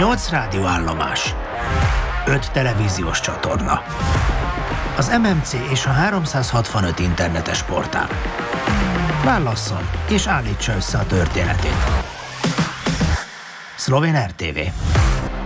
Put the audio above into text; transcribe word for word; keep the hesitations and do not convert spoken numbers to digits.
nyolc rádióállomás, öt televíziós csatorna, az em em cé és a háromszázhatvanöt internetes portál. Válasszon és állítsa össze a történetét. Szlovén er té vé.